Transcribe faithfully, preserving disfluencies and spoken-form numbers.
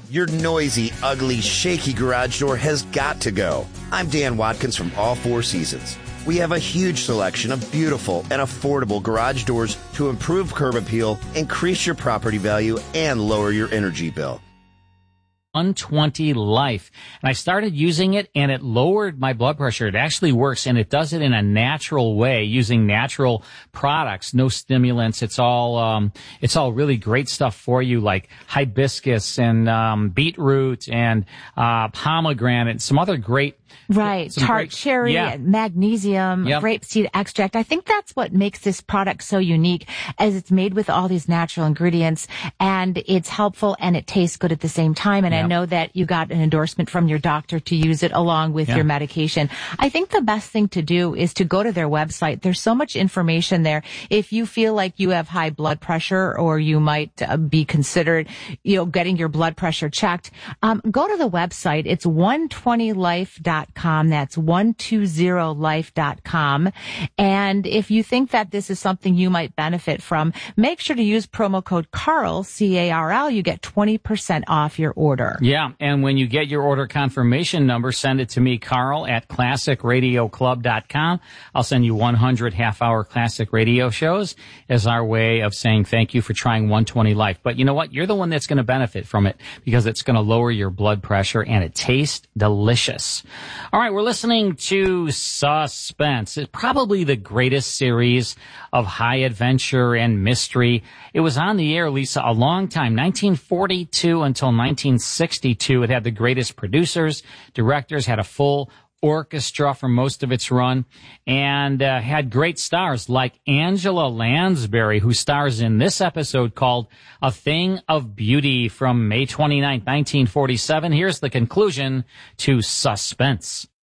Your noisy, ugly, shaky garage door has got to go. I'm Dan Watkins from All Four Seasons. We have a huge selection of beautiful and affordable garage doors to improve curb appeal, increase your property value, and lower your energy bill. one twenty Life. And I started using it and it lowered my blood pressure. It actually works and it does it in a natural way using natural products, no stimulants. It's all, um, it's all really great stuff for you like hibiscus and, um, beetroot and, uh, pomegranate, some other great Right. Some Tart great, cherry, yeah. magnesium, Yep. rapeseed extract. I think that's what makes this product so unique, as it's made with all these natural ingredients and it's helpful and it tastes good at the same time. And Yep. I know that you got an endorsement from your doctor to use it along with Yeah. your medication. I think the best thing to do is to go to their website. There's so much information there. If you feel like you have high blood pressure or you might uh, be considered, you know, getting your blood pressure checked, um, go to the website. It's one twenty life dot com. That's one twenty life dot com. And if you think that this is something you might benefit from, make sure to use promo code CARL, C A R L. You get twenty percent off your order. Yeah, and when you get your order confirmation number, send it to me, Carl, at classic radio club dot com. I'll send you one hundred half-hour classic radio shows as our way of saying thank you for trying one twenty Life. But you know what? You're the one that's going to benefit from it because it's going to lower your blood pressure and it tastes delicious. All right, we're listening to Suspense. It's probably the greatest series of high adventure and mystery. It was on the air, Lisa, a long time, nineteen forty-two until nineteen sixty-two. It had the greatest producers, directors, had a full orchestra for most of its run, and uh, had great stars like Angela Lansbury, who stars in this episode called A Thing of Beauty from May twenty-ninth, nineteen forty-seven. Here's the conclusion to Suspense.